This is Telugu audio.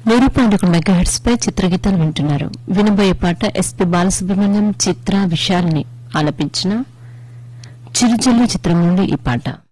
100.1 పై చిత్రగీతాలు వింటున్నారు. వినబోయే పాట ఎస్పీ బాలసుబ్రహ్మణ్యం, చిత్ర, విశాల్ని ఆలపించిన చిరుజల్లు చిత్రం నుండి ఈ పాట.